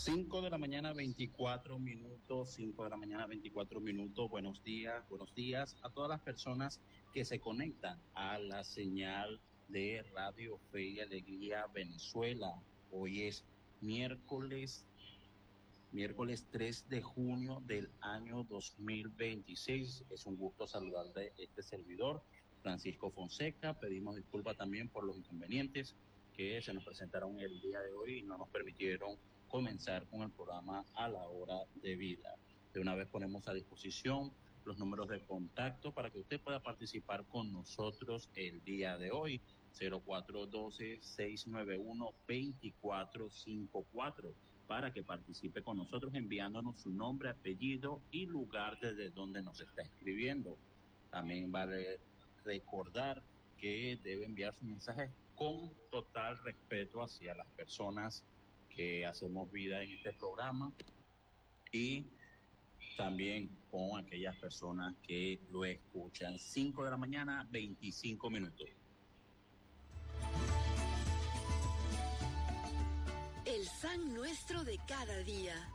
5 de la mañana, 24 minutos, 5 de la mañana, 24 minutos. Buenos días a todas las personas que se conectan a la señal de Radio Fe y Alegría Venezuela. Hoy es miércoles 3 de junio del año 2026. Es un gusto saludarle este servidor, Francisco Fonseca. Pedimos disculpas también por los inconvenientes que se nos presentaron el día de hoy y no nos permitieron comenzar con el programa a la hora debida. De una vez ponemos a disposición los números de contacto para que usted pueda participar con nosotros el día de hoy. 0412-691-2454 para que participe con nosotros enviándonos su nombre, apellido y lugar desde donde nos está escribiendo. También vale recordar que debe enviar sus mensajes con total respeto hacia las personas que hacemos vida en este programa y también con aquellas personas que lo escuchan. 5 de la mañana, 25 minutos. El San Nuestro de cada día.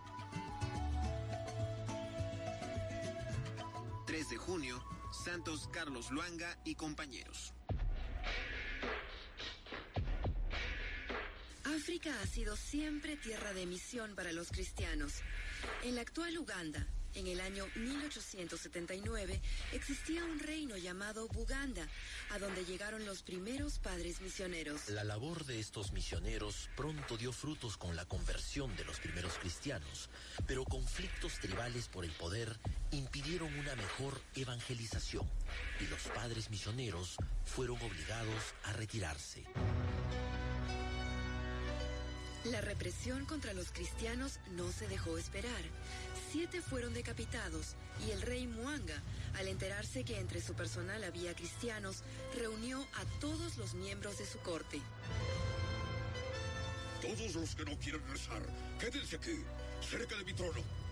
3 de junio, Santos Carlos Luanga y compañeros. África ha sido siempre tierra de misión para los cristianos. En la actual Uganda, en el año 1879, existía un reino llamado Buganda, a donde llegaron los primeros padres misioneros. La labor de estos misioneros pronto dio frutos con la conversión de los primeros cristianos, pero conflictos tribales por el poder impidieron una mejor evangelización y los padres misioneros fueron obligados a retirarse. La represión contra los cristianos no se dejó esperar. 7 fueron decapitados y el rey Mwanga, al enterarse que entre su personal había cristianos, reunió a todos los miembros de su corte. Todos los que no quieran rezar, quédense aquí, cerca de mi trono.